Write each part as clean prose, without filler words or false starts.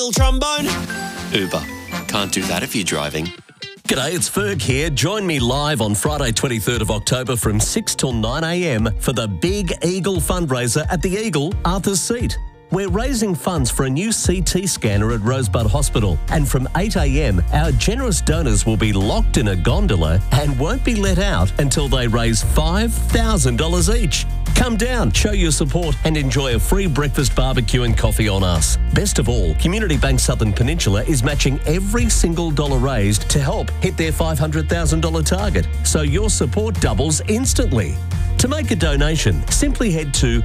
steel trombone? Uber. Can't do that if you're driving. G'day, it's Ferg here. Join me live on Friday 23rd of October from 6 till 9am for the Big Eagle fundraiser at the Eagle, Arthur's Seat. We're raising funds for a new CT scanner at Rosebud Hospital, and from 8am, our generous donors will be locked in a gondola and won't be let out until they raise $5,000 each. Come down, show your support and enjoy a free breakfast, barbecue and coffee on us. Best of all, Community Bank Southern Peninsula is matching every single dollar raised to help hit their $500,000 target, so your support doubles instantly. To make a donation, simply head to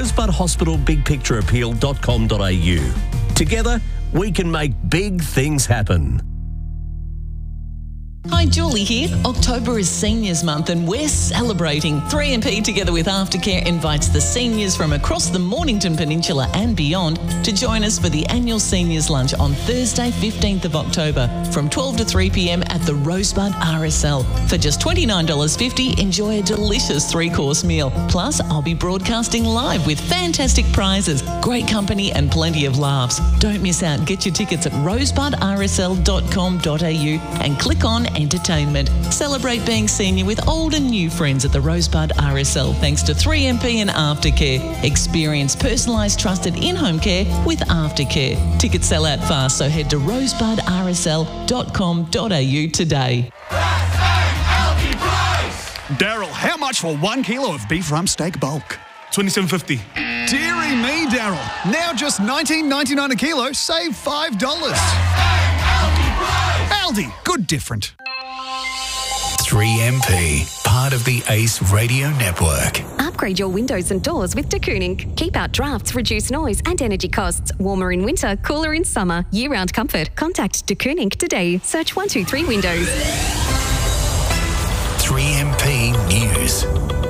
rosebudhospitalbigpictureappeal.com.au. Together, we can make big things happen. Hi, Julie here. October is Seniors Month and we're celebrating. 3MP together with Aftercare invites the seniors from across the Mornington Peninsula and beyond to join us for the annual Seniors Lunch on Thursday 15th of October from 12 to 3pm at the Rosebud RSL. For just $29.50, enjoy a delicious 3-course meal. Plus, I'll be broadcasting live with fantastic prizes, great company and plenty of laughs. Don't miss out. Get your tickets at rosebudrsl.com.au and click on Entertainment. Celebrate being senior with old and new friends at the Rosebud RSL thanks to 3MP and Aftercare. Experience personalised, trusted in-home care with Aftercare. Tickets sell out fast, so head to rosebudrsl.com.au today. Daryl, how much for 1 kilo of beef rump steak bulk? $27.50. Deary me, Daryl. Now just $19.99 a kilo, save $5. Aldi, good different. 3MP, part of the Ace Radio Network. Upgrade your windows and doors with De Kooning. Keep out drafts, reduce noise and energy costs. Warmer in winter, cooler in summer. Year-round comfort. Contact De Kooning today. Search 123 Windows. 3MP News.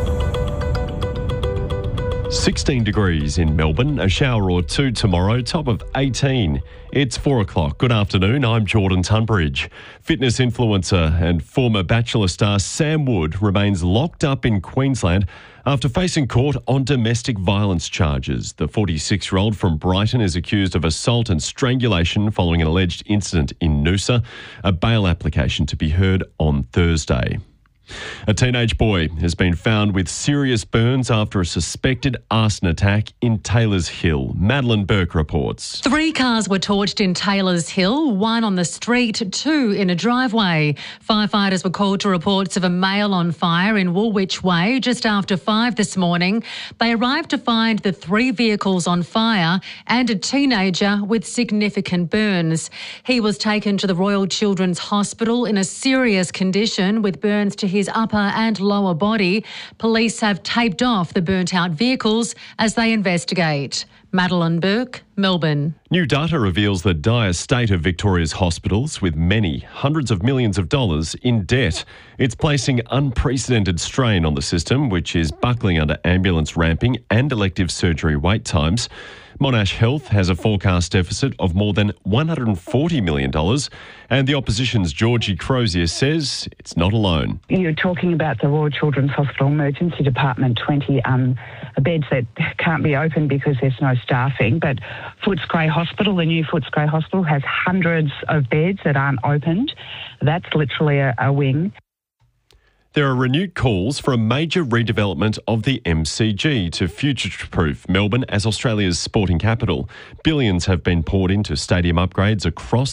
16 degrees in Melbourne, a shower or two tomorrow, top of 18. It's 4 o'clock. Good afternoon, I'm Jordan Tunbridge. Fitness influencer and former Bachelor star Sam Wood remains locked up in Queensland after facing court on domestic violence charges. The 46-year-old from Brighton is accused of assault and strangulation following an alleged incident in Noosa. A bail application to be heard on Thursday. A teenage boy has been found with serious burns after a suspected arson attack in Taylors Hill. Madeline Burke reports. 3 cars were torched in Taylors Hill, 1 on the street, 2 in a driveway. Firefighters were called to reports of a male on fire in Woolwich Way just after 5 this morning. They arrived to find the 3 vehicles on fire and a teenager with significant burns. He was taken to the Royal Children's Hospital in a serious condition with burns to his upper and lower body. Police have taped off the burnt-out vehicles as they investigate. Madeline Burke, Melbourne. New data reveals the dire state of Victoria's hospitals, with many hundreds of millions of dollars in debt. It's placing unprecedented strain on the system, which is buckling under ambulance ramping and elective surgery wait times. Monash Health has a forecast deficit of more than $140 million, and the opposition's Georgie Crozier says it's not alone. You're talking about the Royal Children's Hospital Emergency Department, 20 beds that can't be opened because there's no staffing, but Footscray Hospital, the new Footscray Hospital, has hundreds of beds that aren't opened. That's literally a wing. There are renewed calls for a major redevelopment of the MCG to future-proof Melbourne as Australia's sporting capital. Billions have been poured into stadium upgrades across